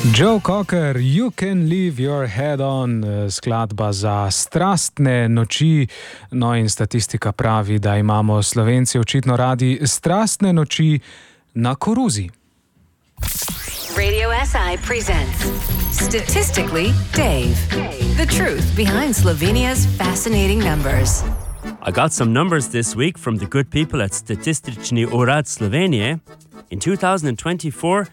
Joe Cocker, You Can Leave Your Head On, skladba za strastne noči. No in statistika pravi, da imamo Slovenci očitno radi strastne noči na koruzi. Radio SI presents Statistically Dave. The truth behind Slovenia's fascinating numbers. I got some numbers this week from the good people at Statistični urad Slovenije. In 2024,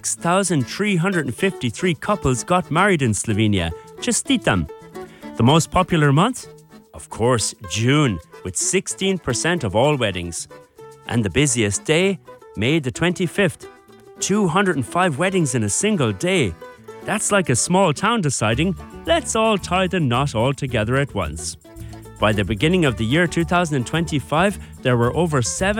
6,353 couples got married in Slovenia. Čestitam. The most popular month? Of course, June, with 16% of all weddings. And the busiest day? May the 25th. 205 weddings in a single day. That's like a small town deciding, let's all tie the knot all together at once. By the beginning of the year 2025, there were over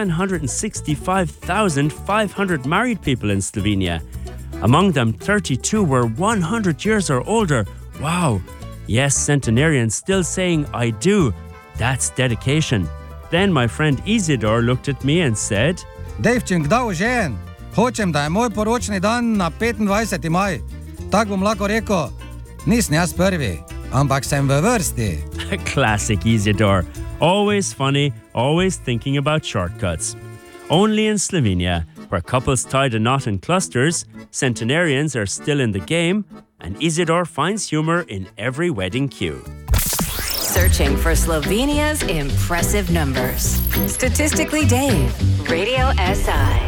765,500 married people in Slovenia. Among them, 32 were 100 years or older. Wow! Yes, centenarians still saying, I do. That's dedication. Then my friend Isidor looked at me and said, Devčin, kdaj ožen? Hočem, da je moj poročni dan na 25. maj. Tak bom lahko rekel, nisem jaz prvi, ampak sem v vrsti. Classic Isidor. Always funny, always thinking about shortcuts. Only in Slovenia, where couples tie the knot in clusters, centenarians are still in the game, and Isidor finds humor in every wedding queue. Searching for Slovenia's impressive numbers. Statistically Dave. Radio SI.